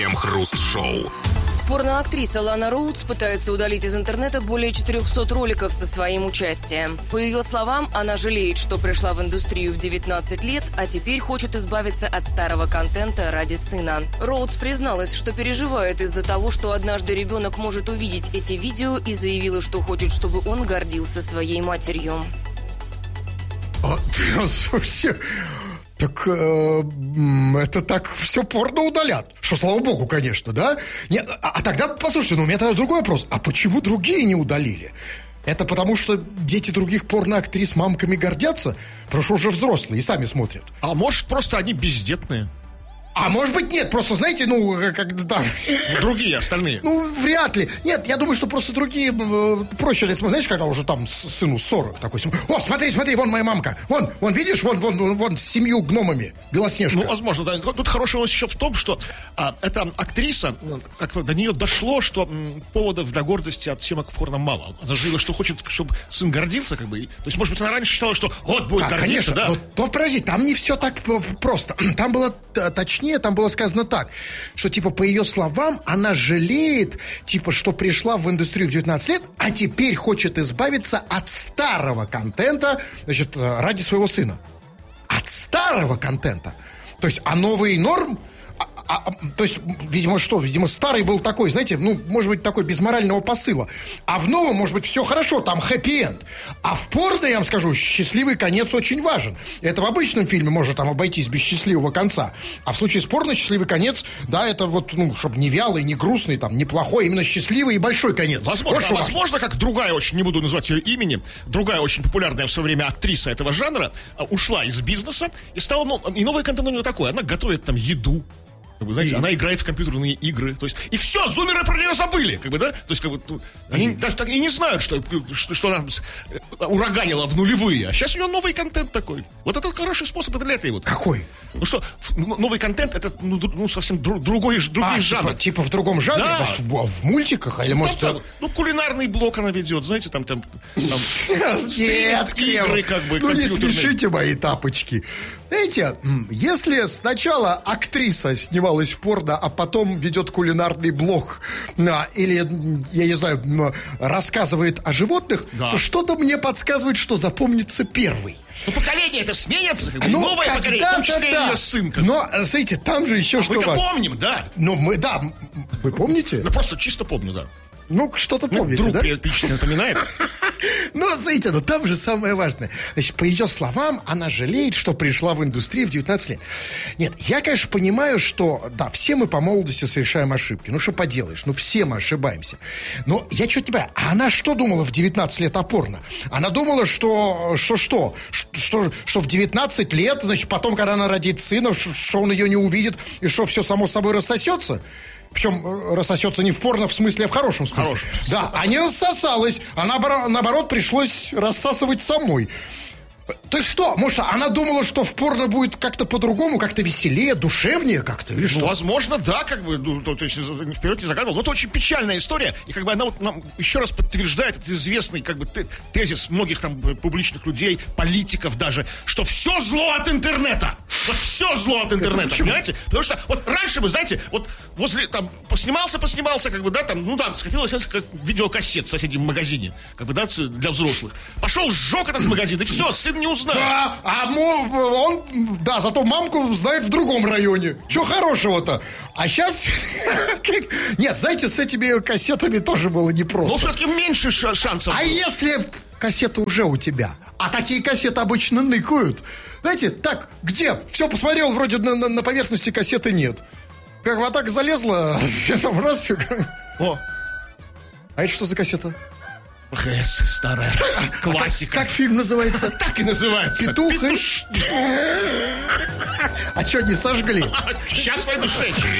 Крем-хруст-шоу. Порноактриса Лана Роудс пытается удалить из интернета более 400 роликов со своим участием. По ее словам, она жалеет, что пришла в индустрию в 19 лет, а теперь хочет избавиться от старого контента ради сына. Роудс призналась, что переживает из-за того, что однажды ребенок может увидеть эти видео, и заявила, что хочет, чтобы он гордился своей матерью. Слушайте... Так это так все порно удалят. Что, слава богу, конечно, да? Нет, а тогда, послушайте, у меня тогда другой вопрос. А почему другие не удалили? Это потому, что дети других порноактрис мамками гордятся? Потому что уже взрослые и сами смотрят. А может, просто они бездетные? А может быть нет, просто, знаете, как там... Другие, остальные. Вряд ли. Нет, я думаю, что просто другие проще ли смотреть, знаешь, когда уже там сыну 40 такой. О, смотри, вон моя мамка. Вон, видишь, вон с 7 гномами. Белоснежка. Возможно, да. Тут хороший вопрос еще в том, что эта актриса, как до нее дошло, что поводов для гордости от съемок в порно мало. Она заявила, что хочет, чтобы сын гордился, как бы. То есть, может быть, она раньше считала, что вот будет гордиться, конечно, да? Но подожди, там не все так просто. Там было точнее, там было сказано так, что, типа, по ее словам, она жалеет, типа, что пришла в индустрию в 19 лет, а теперь хочет избавиться от старого контента, значит, ради своего сына. От старого контента. То есть, а новый норм... То есть, видимо, старый был такой, знаете, может быть, такой без морального посыла. А в новом, может быть, все хорошо, там хэппи-энд. А в порно, я вам скажу, счастливый конец очень важен. Это в обычном фильме может там обойтись без счастливого конца. А в случае с порно счастливый конец, да, это вот, чтобы не вялый, не грустный, там, не плохой, именно счастливый и большой конец. Возможно, как другая очень, не буду называть ее имени, другая очень популярная в свое время актриса этого жанра ушла из бизнеса и стала, и новый контент у нее такой. Она готовит там еду. Вы знаете, она играет в компьютерные игры. То есть, и все, зумеры про нее забыли. Как бы, да? То есть, как бы, они даже так и не знают, что она ураганила в нулевые. А сейчас у нее новый контент такой. Вот это хороший способ для этой вот. Какой? Новый контент это совсем другой жанр. Типа в другом жанре? Да. В мультиках? Или может... кулинарный блок она ведет, знаете, там Нет, игры, как бы, не смешите мои тапочки. Знаете, если сначала актриса снималась в порно, а потом ведет кулинарный блог, или, я не знаю, рассказывает о животных, то что-то мне подсказывает, что запомнится первый. Поколение это сменится, новое поколение, в том числе ее сын. Но, смотрите, там же еще что-то... Мы-то помним, да. Вы помните? Просто чисто помню, да. Что-то помните, друг да? приятно напоминает. Смотрите, там же самое важное. Значит, по ее словам, она жалеет, что пришла в индустрию в 19 лет. Нет, я, конечно, понимаю, что, да, все мы по молодости совершаем ошибки. Что поделаешь? Все мы ошибаемся. Но я что-то не понимаю. А она что думала в 19 лет о порно? Она думала, что в 19 лет, значит, потом, когда она родит сына, что он ее не увидит, и что все само собой рассосется? Причем рассосется не в порно, в смысле, а в хорошем смысле. Да, а не рассосалась, а наоборот пришлось рассасывать самой. То есть что? Может, она думала, что в порно будет как-то по-другому, как-то веселее, душевнее как-то, или что? Возможно, да, как бы, то есть вперед не загадывал. Но это очень печальная история, и как бы она вот нам еще раз подтверждает этот известный, как бы, тезис многих там публичных людей, политиков даже, что все зло от интернета. Вот все зло от интернета, понимаете? Потому что вот раньше бы, знаете, вот возле там поснимался, как бы, да, там, скопилось несколько видеокассет в соседнем магазине, как бы, да, для взрослых. Пошел, сжег этот магазин, и все, сын не узнает. Да, зато мамку знает в другом районе. Чего хорошего-то? А сейчас... Нет, знаете, с этими кассетами тоже было непросто. Все-таки меньше шансов. А если кассета уже у тебя? А такие кассеты обычно ныкают. Знаете, так, где? Все, посмотрел, вроде на поверхности кассеты нет. Как вот так залезла, раз... О! А это что за кассета? Старая классика. Как фильм называется? Так и называется. Петух. А что, не сожгли? Сейчас пойду шесть.